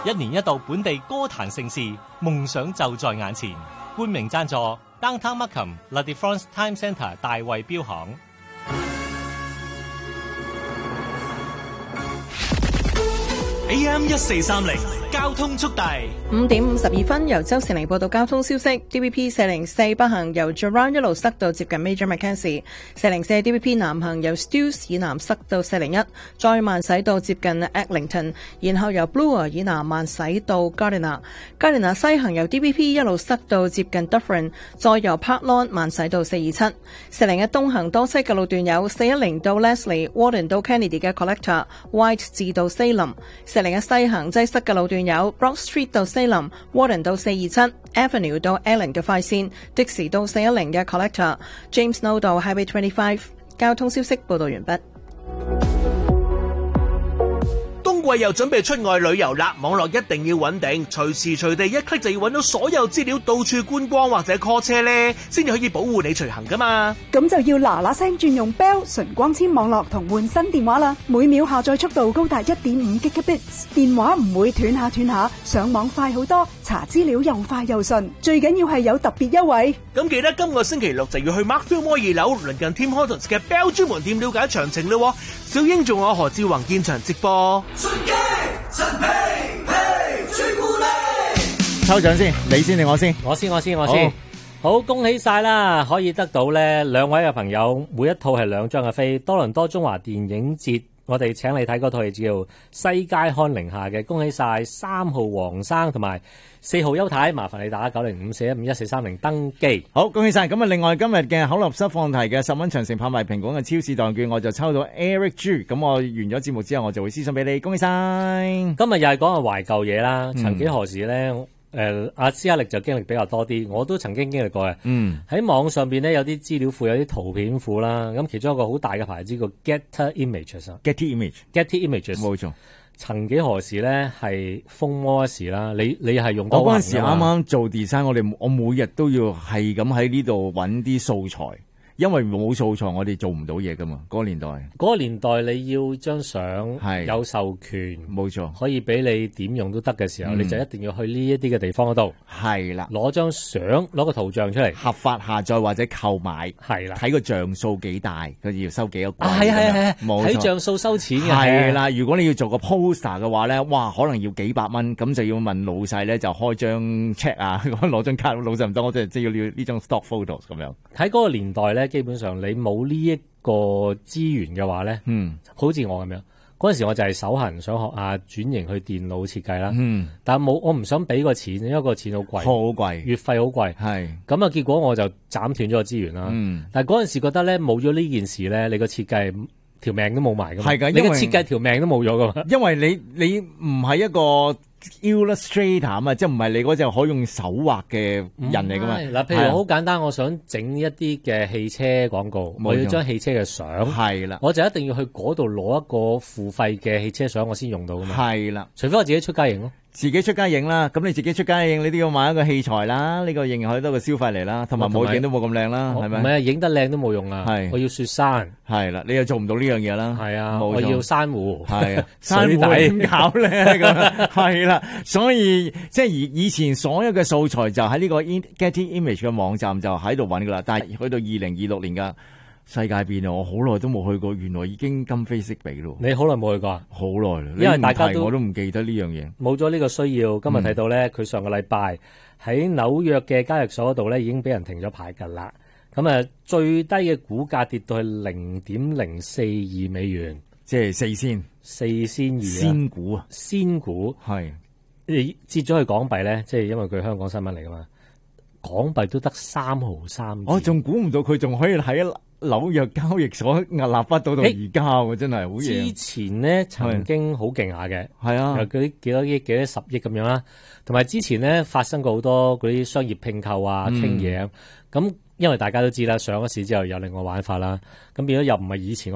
一年一度本地歌壇盛事，夢想就在眼前。冠名贊助 Downtown Markham、La Défense Time Centre 大衛錶行。 AM1430交通速遞 5點52分，由周成玲報道交通消息。DVP 404北行由 Jerome 一路塞到接近 Major Mackenzie， 404 DVP 南行由 Steeles 以南塞到401，再慢駛到接近 Eglinton， 然後由 Bloor 以南慢駛到 Gardiner 西行由 DVP 一路塞到接近 Dufferin， 再由 Park Lawn 慢駛到427。401東行多車嘅路段有410到 Leslie、Warden 到 Kennedy 嘅 Collector、White 至到 Salem。401西行擠塞嘅路段有 Broad Street 到 Salem、Warden 到427、Avenue 到 Allen 嘅快線、的士到410嘅 Collector、James Know 到 Highway 25。交通消息報道完畢。 冬季又準備出外旅遊啦，網絡一定要穩定，隨時隨地一 click 就要揾到所有資料，到處觀光或者 call 車呢，先至可以保護你隨行噶嘛。 咁就要嗱嗱聲轉用 Bell 純光纖網絡同換新電話啦，每秒下載速度高達 1.5 Gigabits， 電話唔會斷下，上網快好多，查資料又快又順，最緊要係有特別優惠。咁記得今個星期六就要去 Markfield Mall 2樓鄰近 Tim Hortons 嘅 Bell 專門店了解詳情咯。小英仲有何志宏現場直播。 抽獎先，你先定我先？ 我先。好，恭喜晒啦！可以得到呢兩位嘅朋友，每一套係2張嘅飛，多倫多中華電影節，我哋請你睇嗰套係叫《世界看寧夏》嘅，恭喜晒3號黃生同埋4號邱太，麻煩你打90541511430登記。 好，恭喜晒！咁啊，另外今日嘅口立濕放題嘅10蚊長城拍賣蘋果嘅超市檔券，我就抽到 Eric G。咁我完咗節目之後，我就會私信俾你，恭喜晒！ 今日又係講下懷舊嘢啦。曾幾何時呢？阿施壓力就經歷比較多啲，我都曾經經歷過嘅。喺網上邊呢，有啲資料庫，有啲圖片庫啦。咁其中一個好大嘅牌子叫 Getty Images。Getty Images 冇錯。 曾幾何時咧係風魔一時啦？你係用過？ 我嗰陣時啱啱做 design，我每日都要係咁喺呢度揾啲素材。因為冇素材，我哋做唔到嘢噶嘛。嗰個年代你要張相有授權，冇錯，可以俾你點用都得嘅時候，你就一定要去呢一啲嘅地方嗰度，係啦，攞張相，攞個圖像出嚟，合法下載或者購買，係啦，睇個像素幾大，佢要收幾多貴，係，睇像素收錢嘅，係啦。如果你要做個 poster 嘅話咧，哇，可能要幾百蚊，咁就要問老細咧，就開張 check 啊，攞張卡，老細唔得，我即係要呢張 stock photos 咁樣。喺嗰個年代咧。基本上你冇呢一個資源嘅話咧，好似我咁樣，嗰陣時我就係手痕想學下轉型去電腦設計啦，但係我唔想俾個錢，因為個錢好貴，月費好貴，係咁啊，結果我就斬斷咗個資源啦。但係嗰陣時覺得咧，冇咗呢件事咧，你個設計條命都冇埋噶嘛，係噶，你個設計條命都冇咗噶嘛，因為你唔係一個Illustrator 啊嘛，即係唔係你嗰隻可以用手畫嘅人嚟噶嘛？嗱，譬如好簡單，我想整一啲嘅汽車廣告，我要將汽車嘅相，係啦，我就一定要去嗰度攞一個付費嘅汽車相，我先用到噶嘛。係啦，除非我自己出街影咯。自己出街影啦，咁你自己出街影，你都要買一個器材啦，呢個仍然可以多個消費嚟啦，同埋冇影都冇咁靚啦，係咪？唔係啊，影得靚都冇用啊，係我要雪山，係啦，你又做唔到呢樣嘢啦，係啊，我要珊瑚，係啊，珊瑚點搞咧咁？係啦，所以即係以前所有嘅素材就喺呢個 Getty Image 嘅網站就喺度揾噶啦，但係去到2026年噶。世界變啊！我好耐都冇去過，原來已經今非昔比咯。你好耐冇去過啊？好耐啦，因為大家我都唔記得呢樣嘢。冇咗呢個需要，今日睇到咧，佢上個禮拜喺紐約嘅交易所嗰度咧，已經俾人停咗牌㗎啦。咁啊，最低嘅股價跌到去0.042美元，即係4仙2。仙股啊，仙股係你折咗去港幣咧，即係因為佢香港新聞嚟㗎嘛，港幣都得3毫3。我仲估唔到佢仲可以喺紐約交易所屹立不倒到而家喎，真係好嘢。之前呢曾經好勁下嘅，係啊，有嗰啲幾多億、幾多10億咁樣啦。同埋之前呢發生過好多嗰啲商業併購啊、傾嘢咁。因為大家都知啦，上咗市之後有另外玩法啦，咁變咗又唔係以前